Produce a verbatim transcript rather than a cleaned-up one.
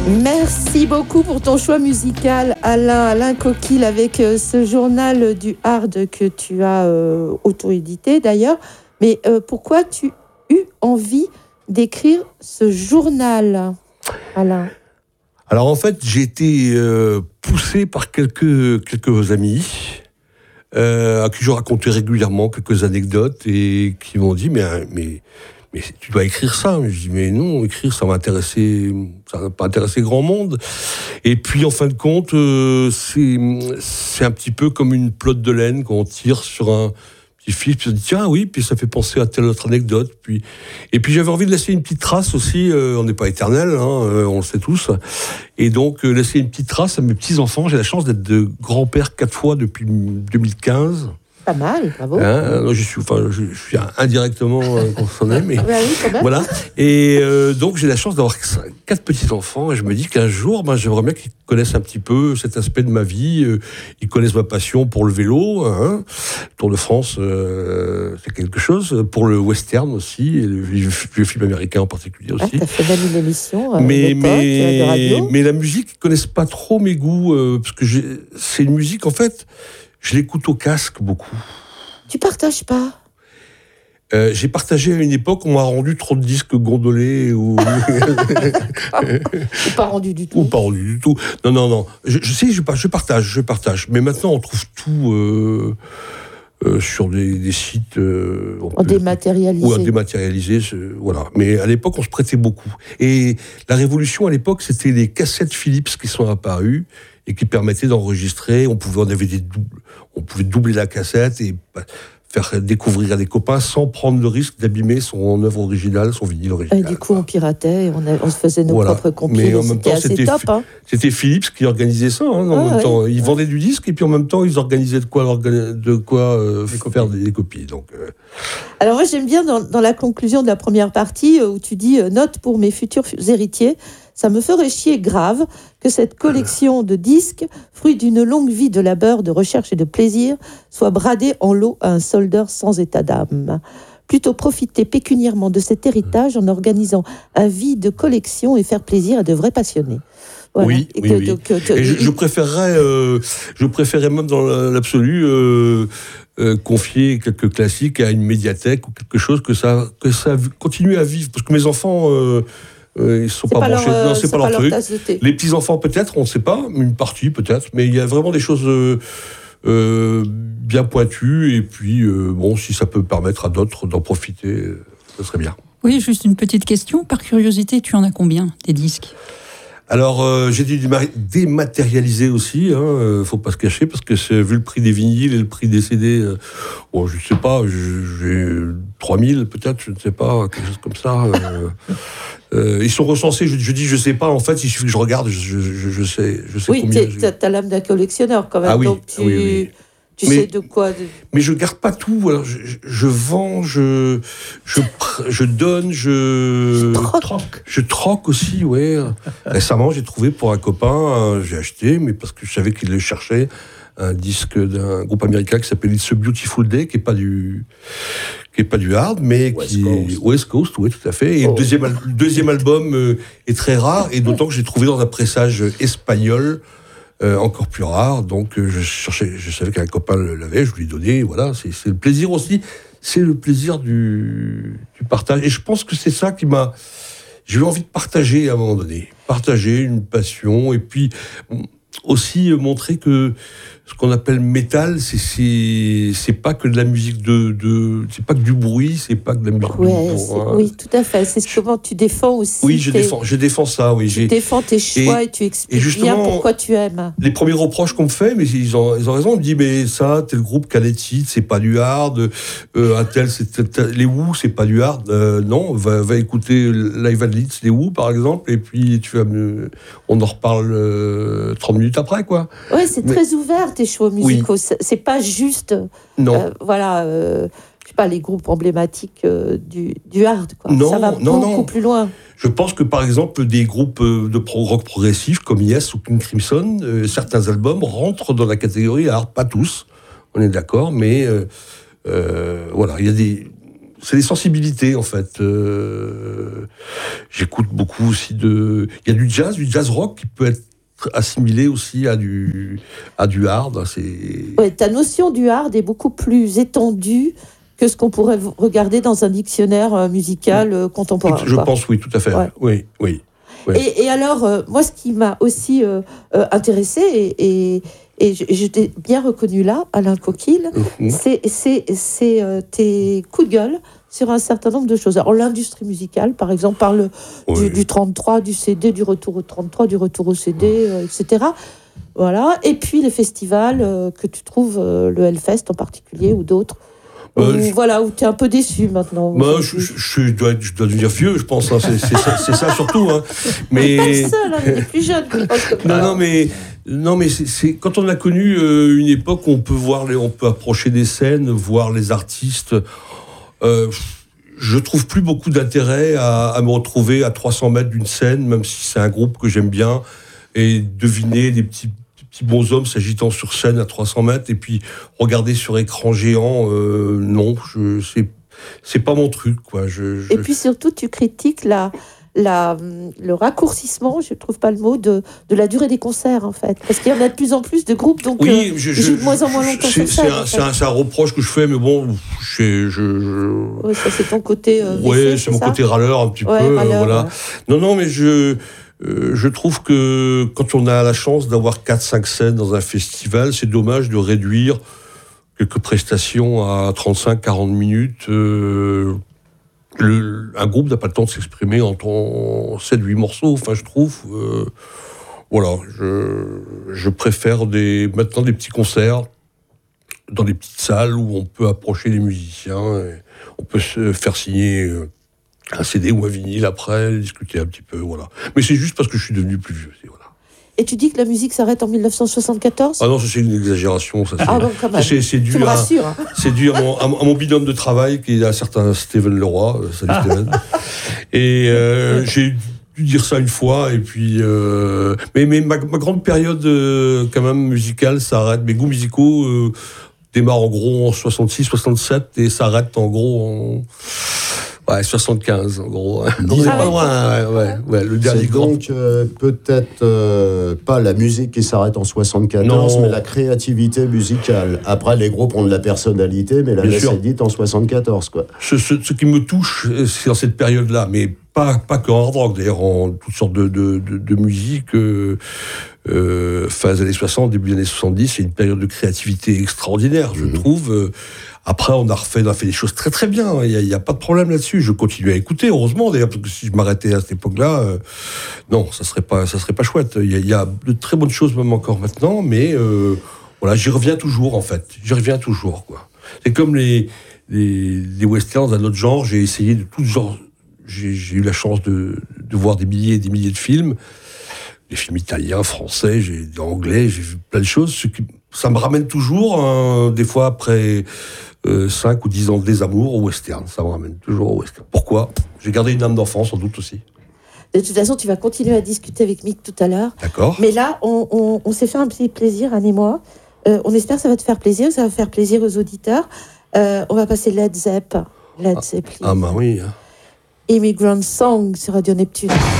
Merci beaucoup pour ton choix musical, Alain. Alain Coquille, avec euh, ce journal du hard que tu as euh, auto-édité d'ailleurs. Mais euh, pourquoi tu as eu envie d'écrire ce journal, Alain ? Alors en fait, j'ai été euh, poussé par quelques, quelques amis euh, à qui je racontais régulièrement quelques anecdotes et qui m'ont dit « mais, mais Mais tu dois écrire ça. » Je dis, mais non, écrire, ça va intéresser, ça va pas intéresser grand monde. Et puis, en fin de compte, euh, c'est, c'est un petit peu comme une pelote de laine quand on tire sur un petit fil, puis on se dit, tiens, oui, puis ça fait penser à telle autre anecdote. Puis, et puis, j'avais envie de laisser une petite trace aussi. Euh, on n'est pas éternel, hein, euh, on le sait tous. Et donc, euh, laisser une petite trace à mes petits-enfants. J'ai la chance d'être de grand-père quatre fois depuis deux mille quinze. Pas mal, bravo. Hein, je suis, enfin, je, je suis indirectement concerné, mais bah oui, quand même. voilà. Et euh, donc j'ai la chance d'avoir quatre petits enfants, et je me dis qu'un jour, ben, j'aimerais bien qu'ils connaissent un petit peu cet aspect de ma vie. Euh, ils connaissent ma passion pour le vélo, hein. Tour de France, euh, c'est quelque chose. Pour le western aussi, et le vieux film américain en particulier aussi. Ah, t'as fait même une émission euh, mais, mais, de radio. Mais la musique, ils connaissent pas trop mes goûts, euh, parce que j'ai, c'est une musique en fait. Je l'écoute au casque beaucoup. Tu partages pas ? euh, J'ai partagé à une époque, on m'a rendu trop de disques gondolés ou... ou pas rendu du tout. Ou pas rendu du tout. Non, non, non. Je, je sais, je, je partage, je partage. Mais maintenant, on trouve tout euh, euh, sur des, des sites... Euh, en dématérialisé. Ou en dématérialisé, voilà. Mais à l'époque, on se prêtait beaucoup. Et la révolution, à l'époque, c'était les cassettes Philips qui sont apparues et qui permettaient d'enregistrer. On pouvait, on avait des doubles, on pouvait doubler la cassette et faire découvrir à des copains sans prendre le risque d'abîmer son œuvre originale, son vinyle original. Et du coup, on piratait, on, a, on se faisait nos voilà. propres compiles. Mais en même c'était temps, assez c'était, top. Hein. C'était Philips qui organisait ça. Hein, en ah, même ouais. temps, ils vendaient du disque et puis en même temps, ils organisaient de quoi, de quoi euh, faire des, des copies. Donc, euh... Alors moi, j'aime bien dans, dans la conclusion de la première partie où tu dis euh, « Note pour mes futurs héritiers ». Ça me ferait chier grave que cette collection de disques, fruit d'une longue vie de labeur, de recherche et de plaisir, soit bradée en lot à un soldeur sans état d'âme. Plutôt profiter pécuniairement de cet héritage en organisant un vide de collection et faire plaisir à de vrais passionnés. Voilà. Oui, et oui, que, oui. Que, que, et je, je préférerais, euh, je préférerais même dans l'absolu euh, euh, confier quelques classiques à une médiathèque ou quelque chose que ça, que ça continue à vivre, parce que mes enfants. Euh, Euh, ils sont c'est pas, pas branchés, leur, non, c'est, c'est pas, pas leur, leur truc. Les petits enfants peut-être, on ne sait pas, une partie peut-être, mais il y a vraiment des choses euh, euh, bien pointues. Et puis euh, bon, si ça peut permettre à d'autres d'en profiter, euh, ce serait bien. Oui, juste une petite question. Par curiosité, tu en as combien des disques ? Alors, euh, j'ai dû dématérialiser aussi, hein, euh, faut pas se cacher, parce que c'est, vu le prix des vinyles et le prix des C D, euh, bon, je sais pas, j'ai trois mille peut-être, je ne sais pas, quelque chose comme ça. Euh, euh, ils sont recensés, je, je dis je sais pas, en fait, il suffit que je regarde, je, je, je, je sais, je sais oui, combien. Oui, t'as, t'as l'âme d'un collectionneur quand même, ah, oui, donc tu... oui, oui. Tu mais, sais de quoi de... Mais je garde pas tout. Alors je, je, je vends, je, je, je donne, je... Je troque. Je troque aussi, ouais. Récemment, j'ai trouvé pour un copain, j'ai acheté, mais parce que je savais qu'il le cherchait, un disque d'un groupe américain qui s'appelle It's a Beautiful Day, qui est pas du... qui est pas du hard, mais West qui Coast. est West Coast, oui, tout à fait. Et oh. le deuxième, al- deuxième album euh, est très rare, et d'autant que j'ai trouvé dans un pressage espagnol, Euh, encore plus rare, donc euh, je cherchais, je savais qu'un copain l'avait, je lui ai donné, voilà, c'est, c'est le plaisir aussi, c'est le plaisir du, du partage, et je pense que c'est ça qui m'a, j'ai eu envie de partager à un moment donné, partager une passion, et puis aussi euh, montrer que ce qu'on appelle métal, c'est, c'est, c'est pas que de la musique de, de, c'est pas que du bruit, c'est pas que de la musique ouais, de bourrin. Oui, tout à fait. C'est ce comment tu défends aussi. Oui, je tes... défends, je défends ça. Oui, tu j'ai... défends tes choix et, et tu expliques et bien pourquoi tu aimes. Les premiers reproches qu'on me fait, mais ils ont, ils ont raison. On me dit, mais ça, tel groupe qui a des titres, c'est pas du hard. Euh, un tel, c'est tel, les Who, c'est pas du hard. Euh, non, va, va écouter Live at Leeds, les Who, par exemple, et puis tu vas me, on en reparle euh, trente minutes après, quoi. Oui, c'est mais... très ouvert. Tes choix musicaux, oui. c'est pas juste, non. Euh, voilà, euh, je sais pas, les groupes emblématiques euh, du, du hard, quoi. Non, ça va non, beaucoup non. plus loin. Je pense que par exemple des groupes de pro- rock progressif comme Yes ou King Crimson, euh, certains albums rentrent dans la catégorie hard, pas tous, on est d'accord, mais euh, euh, voilà, il y a des, c'est les sensibilités en fait. Euh, j'écoute beaucoup aussi de. Il y a du jazz, du jazz rock qui peut être assimilé aussi à du à du hard. C'est. Ouais, ta notion du hard est beaucoup plus étendue que ce qu'on pourrait regarder dans un dictionnaire musical euh, contemporain. Je quoi. pense oui, tout à fait. Ouais. Oui, oui. Ouais. Et, et alors, euh, moi, ce qui m'a aussi euh, euh, intéressée, et, et, et je, je t'ai bien reconnu là, Alain Coquille, mmh. c'est, c'est, c'est euh, tes coups de gueule sur un certain nombre de choses. Alors, l'industrie musicale, par exemple, parle oui. du, du trente-trois, du C D, du retour au trente-trois, du retour au C D, euh, et cetera. Voilà. Et puis, les festivals euh, que tu trouves, euh, le Hellfest en particulier, ou d'autres. Euh, où, je... Voilà, où tu es un peu déçu maintenant. Bah, je, je, je, dois, je dois devenir vieux, je pense. Hein, c'est, c'est, ça, c'est ça surtout. Hein. Mais pas le seul, hein, il est plus jeune. non, non, mais non, mais c'est, c'est quand on a connu euh, une époque où on peut voir, les, on peut approcher des scènes, voir les artistes. Euh, je trouve plus beaucoup d'intérêt à, à me retrouver à trois cents mètres d'une scène, même si c'est un groupe que j'aime bien, et deviner des petits. petits bonshommes s'agitant sur scène à trois cents mètres et puis regarder sur écran géant, euh, non, je, c'est, c'est pas mon truc, quoi. Je, je... Et puis surtout, tu critiques la, la, le raccourcissement, je trouve pas le mot, de, de la durée des concerts, en fait. Parce qu'il y en a de plus en plus de groupes, donc oui, euh, je, je, de moins en moins longtemps c'est, sur scène. C'est un, c'est, un, c'est un reproche que je fais, mais bon, je... je, je... Oui, ça c'est ton côté euh, Oui, c'est, c'est, c'est mon ça côté râleur, un petit ouais, peu, râleur, euh, voilà. Ouais. Non, non, mais je... Euh, je trouve que quand on a la chance d'avoir quatre cinq scènes dans un festival, c'est dommage de réduire quelques prestations à trente-cinq quarante minutes. Euh, le, un groupe n'a pas le temps de s'exprimer en sept huit morceaux, enfin je trouve. Euh, voilà, je, je préfère des, maintenant des petits concerts dans des petites salles où on peut approcher les musiciens, et on peut se faire signer... Euh, un C D ou un vinyle après, discuter un petit peu, voilà. Mais c'est juste parce que je suis devenu plus vieux, c'est, voilà. Et tu dis que la musique s'arrête en dix-neuf cent soixante-quatorze ? Ah non, ça c'est une exagération, ça c'est... Ah non, quand même. C'est, c'est dû tu me à, rassures. C'est dû à mon, à mon binôme de travail, qui est un certain Steven Leroy, euh, salut Steven. Et euh, j'ai dû dire ça une fois, et puis... Euh, mais mais ma, ma grande période, euh, quand même, musicale, s'arrête. Mes goûts musicaux euh, démarrent en gros en soixante-six soixante-sept, et s'arrêtent en gros en... Ouais, soixante-quinze, en gros. On n'est pas loin, ouais, ouais, ouais, le dernier c'est grand. donc euh, peut-être euh, pas la musique qui s'arrête en soixante-quatorze, non. mais la créativité musicale. Après, les groupes ont de la personnalité, mais la messe est dite en soixante-quatorze, quoi. Ce, ce, ce qui me touche, c'est dans cette période-là, mais pas, pas que hard rock, d'ailleurs, en toutes sortes de, de, de, de musique. Euh, euh, fin des années soixante, début des années soixante-dix, c'est une période de créativité extraordinaire, je mmh. trouve. Euh, Après, on a refait, on a fait des choses très très bien. Il n'y a, a pas de problème là-dessus. Je continue à écouter, heureusement d'ailleurs, parce que si je m'arrêtais à cette époque-là, euh, non, ça serait pas, ça serait pas chouette. Il y, a, il y a de très bonnes choses même encore maintenant, mais euh, voilà, j'y reviens toujours en fait. J'y reviens toujours, quoi. C'est comme les les, les westerns d'un autre genre. J'ai essayé de tout genre. J'ai, j'ai eu la chance de, de voir des milliers et des milliers de films, des films italiens, français, j'ai anglais, j'ai vu plein de choses. Ce qui, ça me ramène toujours, hein, des fois après. Euh, cinq ou dix ans de désamour au western, ça me ramène toujours au western. Pourquoi ? J'ai gardé une âme d'enfant, sans doute aussi. De toute façon, tu vas continuer à discuter avec Mick tout à l'heure. D'accord. Mais là, on, on, on s'est fait un petit plaisir, Anne et moi. Euh, on espère que ça va te faire plaisir, que ça va faire plaisir aux auditeurs. Euh, on va passer Led Zepp. Led Zeppelin. Ah, ah bah oui. Hein. Immigrant Song sur Radio Neptune.